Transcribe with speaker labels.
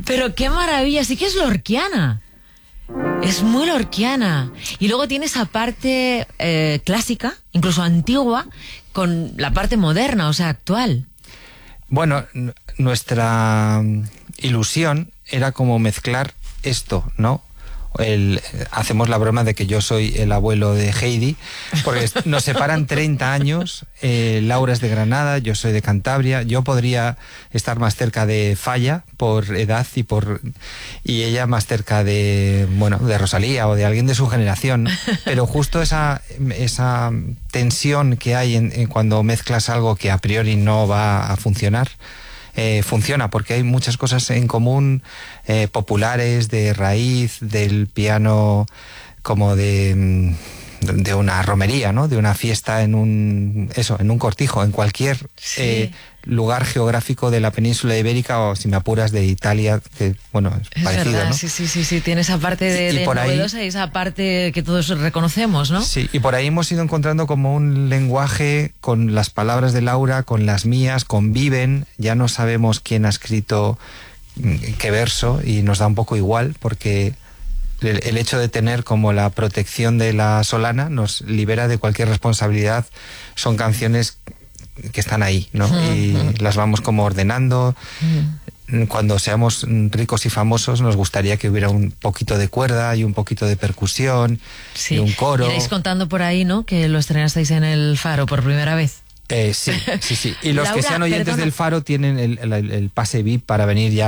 Speaker 1: Pero qué maravilla, sí que es lorquiana. Es muy lorquiana. Y luego tiene esa parte clásica, incluso antigua, con la parte moderna, o sea, actual.
Speaker 2: Bueno, nuestra ilusión era como mezclar esto, ¿no? Hacemos la broma de que yo soy el abuelo de Heidi, porque nos separan 30 años. Laura es de Granada, yo soy de Cantabria. Yo podría estar más cerca de Falla por edad y ella más cerca de Rosalía o de alguien de su generación. Pero justo esa tensión que hay en cuando mezclas algo que a priori no va a funcionar. Funciona porque hay muchas cosas en común, populares, de raíz, del piano, como de una romería, ¿no? De una fiesta en un cortijo, en cualquier lugar geográfico de la península ibérica, o si me apuras de Italia, que es parecido,
Speaker 1: verdad,
Speaker 2: ¿no?
Speaker 1: Sí, tiene esa parte de novedosa y esa parte que todos reconocemos, ¿no?
Speaker 2: Sí, y por ahí hemos ido encontrando como un lenguaje con las palabras de Laura, con las mías, conviven, ya no sabemos quién ha escrito qué verso y nos da un poco igual porque el hecho de tener como la protección de la Solana nos libera de cualquier responsabilidad. Son canciones que están ahí, ¿no? Y las vamos como ordenando. Cuando seamos ricos y famosos nos gustaría que hubiera un poquito de cuerda y un poquito de percusión y un coro.
Speaker 1: Iréis contando por ahí, ¿no? Que lo estrenasteis en el Faro por primera vez.
Speaker 2: Sí. Y los Laura, que sean oyentes del Faro tienen el pase VIP para venir ya